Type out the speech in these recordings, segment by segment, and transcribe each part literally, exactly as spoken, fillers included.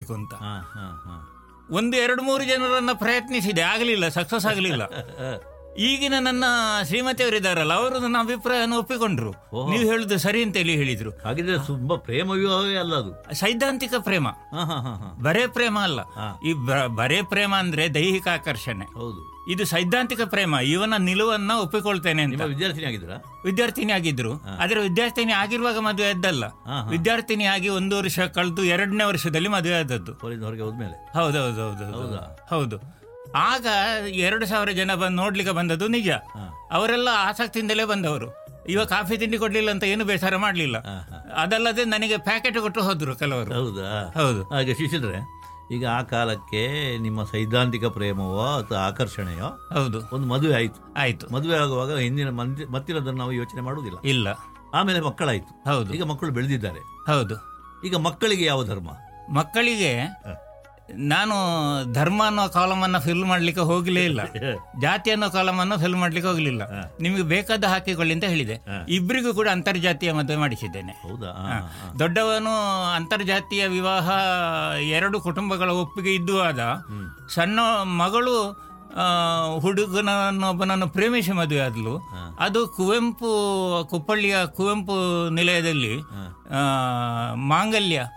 ಮಾಡಬೇಕು ಅಂತ. ಒಂದು ಎರಡು ಮೂರು ಜನರನ್ನ ಪ್ರಯತ್ನಿಸಿದೆ, ಆಗಲಿಲ್ಲ, ಸಕ್ಸಸ್ ಆಗಲಿಲ್ಲ. ಈಗಿನ ನನ್ನ ಶ್ರೀಮತಿಯವರಿದ್ದಾರಲ್ಲ, ಅವರು ನನ್ನ ಅಭಿಪ್ರಾಯವನ್ನು ಒಪ್ಪಿಕೊಂಡ್ರು. ನೀವು ಹೇಳುದು ಸರಿ ಅಂತ ಹೇಳಿ ಹೇಳಿದ್ರು. ಹಾಗಿದ್ರೆ ತುಂಬಾ ಪ್ರೇಮ ವಿವಾಹವೇ ಅಲ್ಲ ಅದು, ಸೈದ್ಧಾಂತಿಕ ಪ್ರೇಮ, ಬರೇ ಪ್ರೇಮ ಅಲ್ಲ. ಈ ಬರೇ ಪ್ರೇಮ ಅಂದ್ರೆ ದೈಹಿಕ ಆಕರ್ಷಣೆ. ಹೌದು, ಇದು ಸೈದ್ಧಾಂತಿಕ ಪ್ರೇಮ. ಇವನ ನಿಲುವನ್ನ ಒಪ್ಪಿಕೊಳ್ತೇನೆ ಅಂತ. ವಿದ್ಯಾರ್ಥಿನಿ ಆಗಿದ್ರ? ವಿದ್ಯಾರ್ಥಿನಿ ಆಗಿದ್ರು. ಆದ್ರೆ ವಿದ್ಯಾರ್ಥಿನಿ ಆಗಿರುವಾಗ ಮದುವೆ ಆದ್ದಲ್ಲ, ವಿದ್ಯಾರ್ಥಿನಿ ಆಗಿ ಒಂದು ವರ್ಷ ಕಳೆದು ಎರಡನೇ ವರ್ಷದಲ್ಲಿ ಮದುವೆ ಆದದ್ದು. ಹೊರಗೆ ಹೋದ್ಮೇಲೆ? ಹೌದೌದೌದು ಹೌದು. ಆಗ ಎರಡು ಸಾವಿರ ಜನ ಬಂದು ನೋಡ್ಲಿಕ್ಕೆ ಬಂದದ್ದು ನಿಜ. ಅವರೆಲ್ಲ ಆಸಕ್ತಿಯಿಂದಲೇ ಬಂದವರು. ಇವಾಗ ಕಾಫಿ ತಿಂಡಿ ಕೊಡ್ಲಿಲ್ಲ ಅಂತ ಏನು ಬೇಸರ ಮಾಡ್ಲಿಲ್ಲ. ಅದಲ್ಲದೆ ನನಗೆ ಪ್ಯಾಕೆಟ್ ಕೊಟ್ಟು ಹೋದ್ರು ಕೆಲವರು. ಹೌದಾ? ಹೌದು. ಹಾಗೆ ಶಿಷ್ಯರೇ, ಈಗ ಆ ಕಾಲಕ್ಕೆ ನಿಮ್ಮ ಸೈದ್ಧಾಂತಿಕ ಪ್ರೇಮವೋ ಅಥವಾ ಆಕರ್ಷಣೆಯೋ ಹೌದು ಒಂದು ಮದುವೆ ಆಯ್ತು ಆಯ್ತು ಮದುವೆ ಆಗುವಾಗ ಹಿಂದಿನ ಮತ್ತಿರೋದನ್ನು ನಾವು ಯೋಚನೆ ಮಾಡುವುದಿಲ್ಲ. ಇಲ್ಲ. ಆಮೇಲೆ ಮಕ್ಕಳಾಯ್ತು. ಹೌದು. ಈಗ ಮಕ್ಕಳು ಬೆಳೆದಿದ್ದಾರೆ. ಹೌದು. ಈಗ ಮಕ್ಕಳಿಗೆ ಯಾವ ಧರ್ಮ? ಮಕ್ಕಳಿಗೆ ನಾನು ಧರ್ಮ ಅನ್ನೋ ಕಾಲಮನ್ನು ಫಿಲ್ ಮಾಡ್ಲಿಕ್ಕೆ ಹೋಗಲೇ ಇಲ್ಲ, ಜಾತಿ ಅನ್ನೋ ಕಾಲಮನ್ನು ಫಿಲ್ ಮಾಡ್ಲಿಕ್ಕೆ ಹೋಗಲಿಲ್ಲ. ನಿಮಗೆ ಬೇಕಾದ ಹಾಕಿಕೊಳ್ಳಿ ಅಂತ ಹೇಳಿದೆ. ಇಬ್ಬರಿಗೂ ಕೂಡ ಅಂತರ್ಜಾತೀಯ ಮದುವೆ ಮಾಡಿಸಿದ್ದೇನೆ. ದೊಡ್ಡವನು ಅಂತರ್ಜಾತೀಯ ವಿವಾಹ ಎರಡು ಕುಟುಂಬಗಳ ಒಪ್ಪಿಗೆ ಇದ್ದು ಆದ. ಸಣ್ಣ ಮಗಳು ಹುಡುಗನನ್ನೊಬ್ಬನನ್ನು ಪ್ರೇಮಿಸಿ ಮದುವೆ ಆದ್ಲು. ಅದು ಕುವೆಂಪು, ಕುಪ್ಪಳ್ಳಿಯ ಕುವೆಂಪು ನಿಲಯದಲ್ಲಿ ಮಾಂಗಲ್ಯ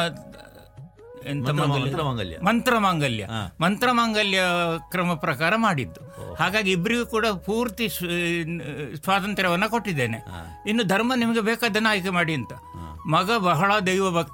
ಮಂತ್ರ ಮಾಂಗಲ್ಯ ಮಂತ್ರ ಮಾಂಗಲ್ಯ ಕ್ರಮ ಪ್ರಕಾರ ಮಾಡಿದ್ದು. ಹಾಗಾಗಿ ಇಬ್ಬರಿಗೂ ಕೂಡ ಪೂರ್ತಿ ಸ್ವಾತಂತ್ರ್ಯವನ್ನ ಕೊಟ್ಟಿದ್ದೇನೆ. ಇನ್ನು ಧರ್ಮ ನಿಮಗೆ ಬೇಕಾದನ್ನು ಆಯ್ಕೆ ಮಾಡಿ ಅಂತ. ಮಗ ಬಹಳ ದೈವ ಭಕ್ತ.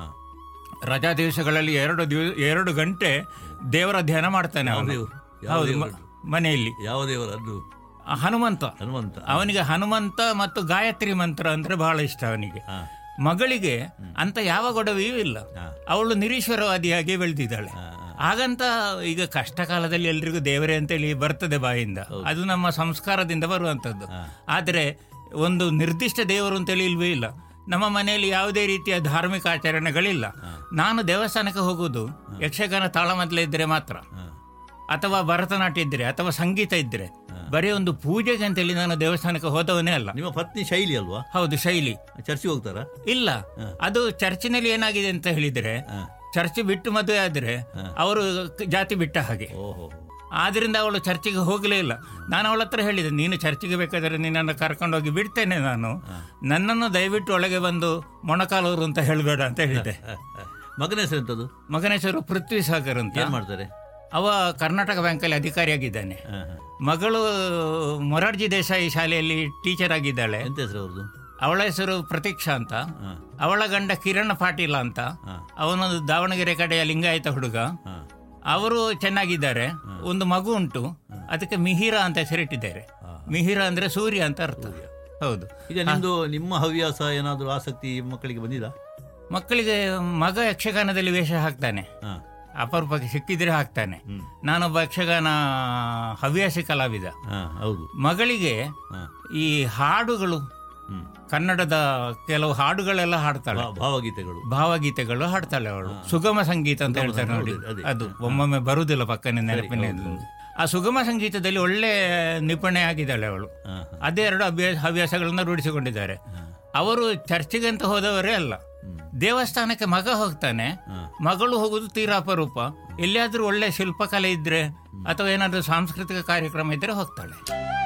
ರಜಾ ದಿವಸಗಳಲ್ಲಿ ಎರಡು ದಿವ ಎರಡು ಗಂಟೆ ದೇವರ ಧ್ಯಾನ ಮಾಡ್ತಾನೆ ಅವನು. ಹೌದು, ಮನೆಯಲ್ಲಿ. ಯಾವ ದೇವರದ್ದು? ಹನುಮಂತ. ಹನುಮಂತ. ಅವನಿಗೆ ಹನುಮಂತ ಮತ್ತು ಗಾಯತ್ರಿ ಮಂತ್ರ ಅಂದ್ರೆ ಬಹಳ ಇಷ್ಟ ಅವನಿಗೆ. ಮಗಳಿಗೆ ಅಂತ ಯಾವ ಗೊಡವೆಯೂ ಇಲ್ಲ. ಅವಳು ನಿರೀಶ್ವರವಾದಿಯಾಗಿ ಬೆಳೆದಿದ್ದಾಳೆ. ಹಾಗಂತ ಈಗ ಕಷ್ಟ ಕಾಲದಲ್ಲಿ ಎಲ್ರಿಗೂ ದೇವರೇ ಅಂತೇಳಿ ಬರ್ತದೆ ಬಾಯಿಂದ, ಅದು ನಮ್ಮ ಸಂಸ್ಕಾರದಿಂದ ಬರುವಂಥದ್ದು. ಆದರೆ ಒಂದು ನಿರ್ದಿಷ್ಟ ದೇವರು ಅಂತೇಳಿ ಇಲ್ವೇ ಇಲ್ಲ. ನಮ್ಮ ಮನೆಯಲ್ಲಿ ಯಾವುದೇ ರೀತಿಯ ಧಾರ್ಮಿಕ ಆಚರಣೆಗಳಿಲ್ಲ. ನಾನು ದೇವಸ್ಥಾನಕ್ಕೆ ಹೋಗುವುದು ಯಕ್ಷಗಾನ ತಾಳಮದ್ದಲೆ ಇದ್ದರೆ ಮಾತ್ರ, ಅಥವಾ ಭರತನಾಟ್ಯ ಇದ್ದರೆ, ಅಥವಾ ಸಂಗೀತ ಇದ್ದರೆ. ಬರೀ ಒಂದು ಪೂಜೆಗೆ ಅಂತೇಳಿ ನಾನು ದೇವಸ್ಥಾನಕ್ಕೆ ಹೋದವನೇ ಅಲ್ಲ. ನಿಮ್ಮ ಪತ್ನಿ ಶೈಲಿ ಅಲ್ವಾ? ಹೌದು, ಶೈಲಿ. ಚರ್ಚಿಗೆ ಹೋಗ್ತಾರ? ಇಲ್ಲ, ಅದು ಚರ್ಚಿನಲ್ಲಿ ಏನಾಗಿದೆ ಅಂತ ಹೇಳಿದರೆ, ಚರ್ಚ್ ಬಿಟ್ಟು ಮದುವೆ ಆದ್ರೆ ಅವರು ಜಾತಿ ಬಿಟ್ಟ ಹಾಗೆ. ಆದ್ರಿಂದ ಅವಳು ಚರ್ಚಿಗೆ ಹೋಗಲೇ ಇಲ್ಲ. ನಾನು ಅವಳ ಹತ್ರ ಹೇಳಿದೆ, ನೀನು ಚರ್ಚಿಗೆ ಬೇಕಾದರೆ ನಿನ್ನನ್ನು ಕರ್ಕೊಂಡೋಗಿ ಬಿಡ್ತೇನೆ ನಾನು, ನನ್ನನ್ನು ದಯವಿಟ್ಟು ಒಳಗೆ ಬಂದು ಮೊಣಕಾಲೂರು ಅಂತ ಹೇಳಬೇಡ ಅಂತ ಹೇಳಿದೆ. ಮಗನ ಹೆಸರು ಎಂತದ್ದು? ಮಗನ ಹೆಸರು ಪೃಥ್ವಿ ಸಾಗರ್ ಅಂತ. ಏನ್ ಮಾಡ್ತಾರೆ? ಅವ ಕರ್ನಾಟಕ ಬ್ಯಾಂಕಲ್ಲಿ ಅಧಿಕಾರಿಯಾಗಿದ್ದಾನೆ. ಮಗಳು ಮೊರಾರ್ಜಿ ದೇಸಾಯಿ ಶಾಲೆಯಲ್ಲಿ ಟೀಚರ್ ಆಗಿದ್ದಾಳೆ. ಎಂತ ಹೆಸರು ಅವ್ರದ್ದು? ಅವಳ ಹೆಸರು ಪ್ರತೀಕ್ಷಾ ಅಂತ. ಅವಳ ಗಂಡ ಕಿರಣ್ ಪಾಟೀಲ ಅಂತ. ಅವನು ದಾವಣಗೆರೆ ಕಡೆಯ ಲಿಂಗಾಯತ ಹುಡುಗ. ಅವರು ಚೆನ್ನಾಗಿದ್ದಾರೆ. ಒಂದು ಮಗು ಉಂಟು, ಅದಕ್ಕೆ ಮಿಹಿರ ಅಂತ ಹೆಸರಿಟ್ಟಿದ್ದಾರೆ. ಮಿಹಿರ ಅಂದ್ರೆ ಸೂರ್ಯ ಅಂತ ಅರ್ಥ. ಹೌದು. ಈಗ ನಿಮ್ದು ನಿಮ್ಮ ಹವ್ಯಾಸ ಏನಾದರೂ ಆಸಕ್ತಿ ಮಕ್ಕಳಿಗೆ ಬಂದಿದ? ಮಕ್ಕಳಿಗೆ ಮಗ ಯಕ್ಷಗಾನದಲ್ಲಿ ವೇಷ ಹಾಕ್ತಾನೆ, ಅಪರೂಪಕ್ಕೆ ಸಿಕ್ಕಿದ್ರೆ ಹಾಕ್ತಾನೆ. ನಾನೊಬ್ಬ ಯಕ್ಷಗಾನ ಹವ್ಯಾಸಿ ಕಲಾವಿದ. ಹೌದು. ಮಗಳಿಗೆ ಈ ಹಾಡುಗಳು, ಕನ್ನಡದ ಕೆಲವು ಹಾಡುಗಳೆಲ್ಲ ಹಾಡ್ತಾಳೆ. ಭಾವಗೀತೆಗಳು ಭಾವಗೀತೆಗಳು ಹಾಡ್ತಾಳೆ ಅವಳು. ಸುಗಮ ಸಂಗೀತ ಅಂತ ಹೇಳ್ತಾರೆ ನೋಡಿ, ಅದು ಒಮ್ಮೊಮ್ಮೆ ಬರುವುದಿಲ್ಲ ಪಕ್ಕನೆ ನೆನಪಿನ. ಆ ಸುಗಮ ಸಂಗೀತದಲ್ಲಿ ಒಳ್ಳೆ ನಿಪುಣೆ ಆಗಿದ್ದಾಳೆ ಅವಳು. ಅದೇ ಎರಡು ಅಭ್ಯಾಸ ಹವ್ಯಾಸಗಳನ್ನ ರೂಢಿಸಿಕೊಂಡಿದ್ದಾರೆ. ಅವರು ಚರ್ಚಿಗೆ ಅಂತ ಹೋದವರೇ ಅಲ್ಲ, ದೇವಸ್ಥಾನಕ್ಕೆ ಮಗ ಹೋಗ್ತಾನೆ, ಮಗಳು ಹೋಗುದು ತೀರಾ ಅಪರೂಪ. ಎಲ್ಲಿಯಾದ್ರೂ ಒಳ್ಳೆ ಶಿಲ್ಪಕಲೆ ಇದ್ರೆ ಅಥವಾ ಏನಾದ್ರೂ ಸಾಂಸ್ಕೃತಿಕ ಕಾರ್ಯಕ್ರಮ ಇದ್ರೆ ಹೋಗ್ತಾಳೆ.